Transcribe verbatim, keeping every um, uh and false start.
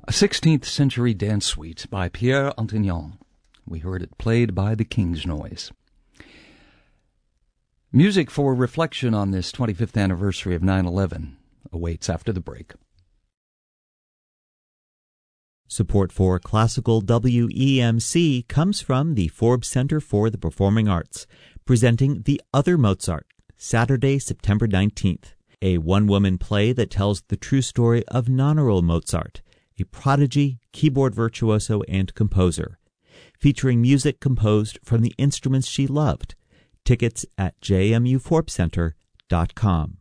A sixteenth century dance suite by Pierre Antignon. We heard it played by the King's Noise. Music for reflection on this twenty-fifth anniversary of nine eleven awaits after the break. Support for Classical W E M C comes from the Forbes Center for the Performing Arts, presenting The Other Mozart, Saturday, September nineteenth, a one-woman play that tells the true story of Nannerl Mozart, a prodigy, keyboard virtuoso, and composer, featuring music composed from the instruments she loved. Tickets at j m u forbes center dot com.